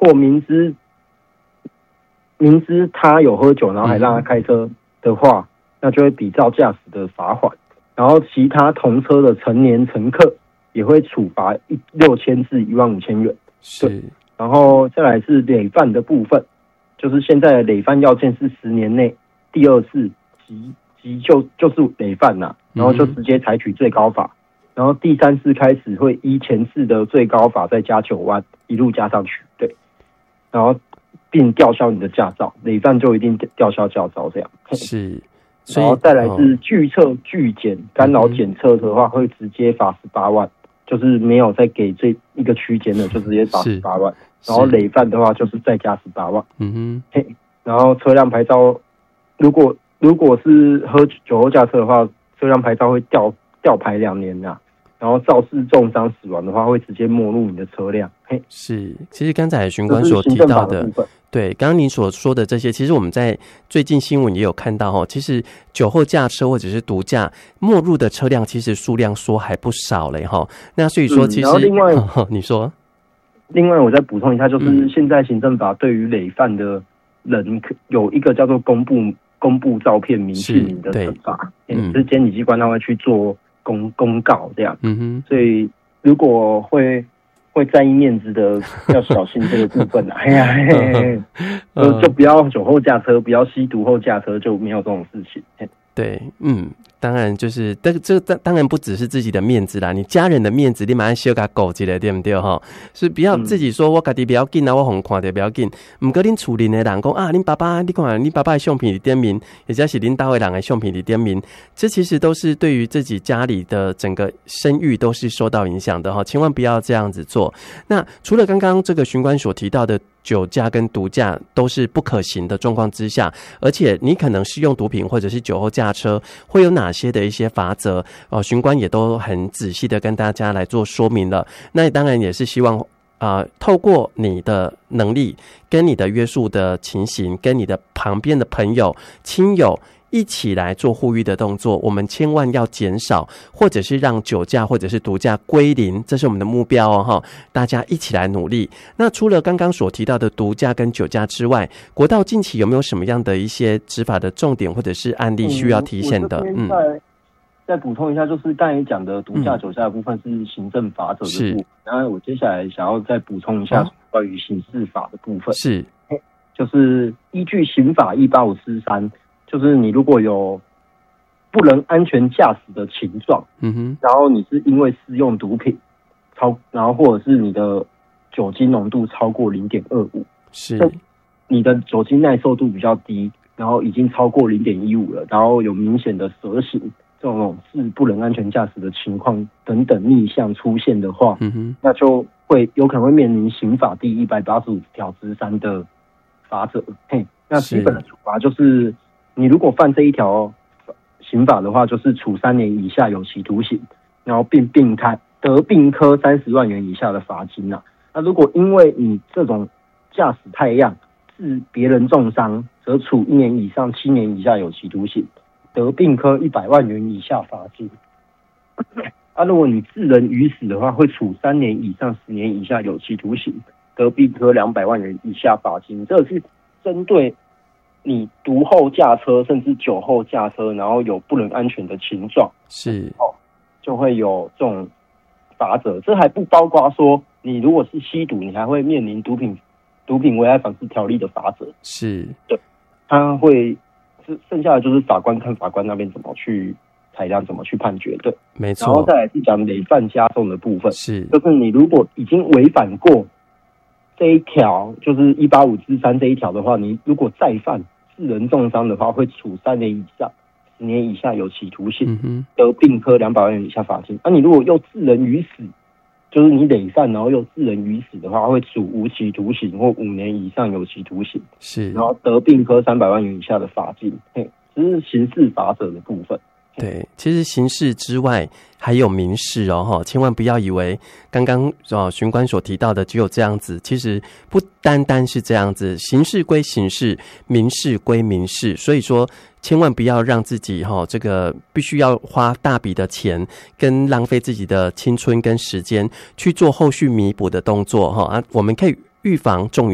果明知他有喝酒，然后还让他开车的话，那就会比照驾驶的罚款。然后其他同车的成年乘客也会处罚6000至15000元。 是。 然后再来是累犯的部分，就是现在的累犯要件是10年内第二次就是累犯啦，然后就直接采取最高罚。然后第3次开始会依前次的最高罚再加9万，一路加上去，对，然后并吊销你的驾照，累犯就一定吊销驾照这样。 是， 然后再来是拒测、拒检、干扰检测的话，会直接罚18万，就是没有再给这一个区间的，就直接罚18万。然后累犯的话，就是再加18万。然后车辆牌照，如果是喝酒后驾车的话，车辆牌照会吊牌2年呐。然后肇事重伤死亡的话，会直接没入你的车辆。 是，其实刚才巡官所提到的，对，刚刚您所说的这些，其实我们在最近新闻也有看到其实酒后驾车或者是毒驾没入的车辆，其实数量说还不少嘞那所以说，其实然后另外你说， 另外我再补充一下，就是现在行政法对于累犯的人有一个叫做公布照片明细名的惩罚，是监理机关他会去做公告这样。所以如果会在意面子的，要小心这个部分就不要酒后驾车，不要吸毒后驾车，就没有这种事情。 对，当然就是这当然不只是自己的面子啦，你家人的面子你马上小给顾一下，对不对是不要自己说我自己不要紧啊，我红看到不要紧，不过恁厝邻的人说啊，恁爸爸你看恁爸爸的相片在点名，或者是恁单位人的相片在点名，这其实都是对于自己家里的整个声誉都是受到影响的千万不要这样子做。那除了刚刚这个巡官所提到的酒驾跟毒驾都是不可行的状况之下，而且你可能使用毒品或者是酒后驾车会有哪些的一些法则巡官也都很仔细的跟大家来做说明了。那当然也是希望透过你的能力跟你的约束的情形，跟你的旁边的朋友亲友一起来做呼吁的动作，我们千万要减少或者是让酒驾或者是毒驾归零，这是我们的目标大家一起来努力。那除了刚刚所提到的毒驾跟酒驾之外，国道近期有没有什么样的一些执法的重点或者是案例需要提醒的？ 再补充一下，就是刚才讲的毒驾、酒驾的部分是行政法则的部分，然后我接下来想要再补充一下关于刑事法的部分，就是依据刑法185之3，就是你如果有不能安全驾驶的情状，然后你是因为施用毒品然后或者是你的酒精浓度超过 0.25， 是你的酒精耐受度比较低，然后已经超过 0.15 了，然后有明显的蛇行这种是不能安全驾驶的情况等等逆向出现的话，那就会有可能会面临刑法第185条之3的罚则。那基本的处罚就是你如果犯这一条刑法的话，就是处3年以下有期徒刑，然后得并科30万元以下的罚金那如果因为你这种驾驶太样致别人重伤，则处1年以上7年以下有期徒刑，得并科100万元以下罚金。如果你致人于死的话，会处3年以上10年以下有期徒刑，得并科200万元以下罚金。这是针对你毒后驾车甚至酒后驾车，然后有不能安全的情状，就会有这种罚则。这还不包括说你如果是吸毒，你还会面临毒品危害防治条例的罚则。对，他会剩下的就是法官看法官那边怎么去裁量，怎么去判决。对， 没错。 然后再来是讲累犯加重的部分， 就是你如果已经违反过这一条，就是185之3这一条的话，你如果再犯致人重伤的话，会处3年以上10年以下有期徒刑，得并科200万元以下罚金。你如果又致人于死，就是你累犯然后又致人于死的话，会处无期徒刑或5年以上有期徒刑，然后得并科300万元以下的罚金。这是刑事法则的部分。 对，其实刑事之外还有民事千万不要以为刚刚巡官所提到的只有这样子，其实不单单是这样子，刑事归刑事，民事归民事，所以说千万不要让自己这个必须要花大笔的钱跟浪费自己的青春跟时间去做后续弥补的动作我们可以预防重于